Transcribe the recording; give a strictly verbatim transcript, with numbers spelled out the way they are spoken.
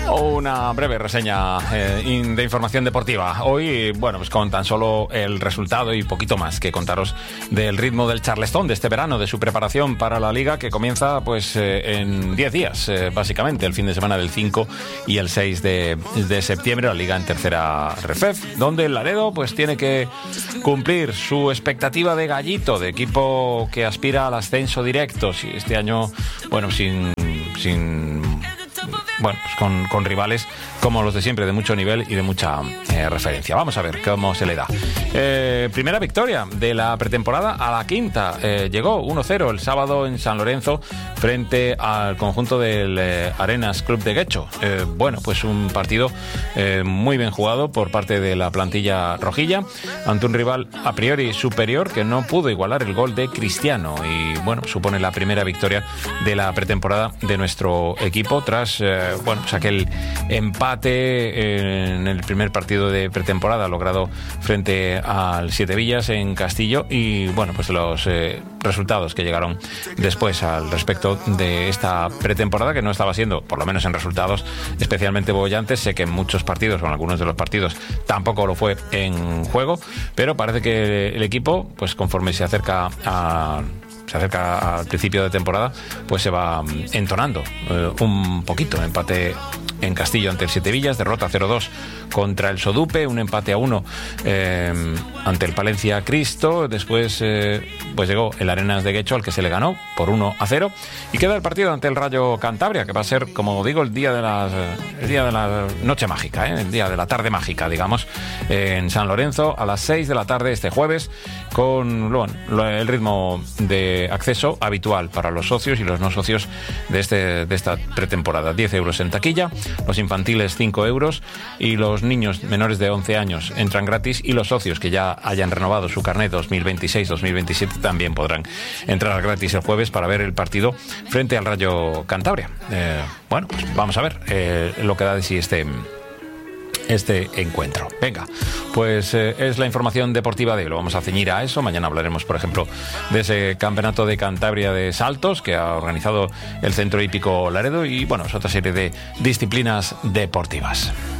Una breve reseña eh, de información deportiva. Hoy, bueno, pues con tan solo el resultado y poquito más que contaros del ritmo del Charleston de este verano, de su preparación para la Liga, que comienza pues eh, en diez días, eh, básicamente, el fin de semana del cinco y el seis de, de septiembre, la Liga en tercera Refef, donde el Laredo pues tiene que cumplir su expectativa de gallito, de equipo que aspira al ascenso directo. Si este año, bueno, sin... sin Bueno, pues con, con rivales como los de siempre, de mucho nivel y de mucha eh, referencia. Vamos a ver cómo se le da. Eh, primera victoria de la pretemporada a la quinta. Eh, llegó uno cero el sábado en San Lorenzo frente al conjunto del eh, Arenas Club de Guecho. Eh, bueno, pues un partido eh, muy bien jugado por parte de la plantilla rojilla ante un rival a priori superior que no pudo igualar el gol de Cristiano. Y bueno, supone la primera victoria de la pretemporada de nuestro equipo tras eh, bueno, pues aquel empate en el primer partido de pretemporada logrado frente al Siete Villas en Castillo y bueno, pues los eh, resultados que llegaron después al respecto de esta pretemporada, que no estaba siendo, por lo menos en resultados, especialmente bollantes. Sé que en muchos partidos, o en algunos de los partidos, tampoco lo fue en juego, pero parece que el equipo, pues conforme se acerca a se acerca al principio de temporada, pues se va entonando eh, un poquito. Empate en Castillo ante el Siete Villas, derrota cero dos contra el Sodupe, un empate a uno eh, ante el Palencia Cristo. Después eh, pues llegó el Arenas de Guecho, al que se le ganó por uno a cero, y queda el partido ante el Rayo Cantabria, que va a ser, como digo, el día de la, el día de la noche mágica, ¿eh? el día de la tarde mágica, digamos, eh, en San Lorenzo a las seis de la tarde este jueves, con bueno, el ritmo de acceso habitual para los socios y los no socios de, este, de esta pretemporada. diez euros en taquilla, los infantiles cinco euros y los niños menores de once años entran gratis, y los socios que ya hayan renovado su carnet dos mil veintiséis dos mil veintisiete también podrán entrar gratis el jueves para ver el partido frente al Rayo Cantabria. Eh, bueno, pues vamos a ver eh, lo que da de sí este... este encuentro. Venga, pues eh, es la información deportiva de hoy. Lo vamos a ceñir a eso. Mañana hablaremos, por ejemplo, de ese campeonato de Cantabria de saltos que ha organizado el Centro Hípico Laredo y, bueno, es otra serie de disciplinas deportivas.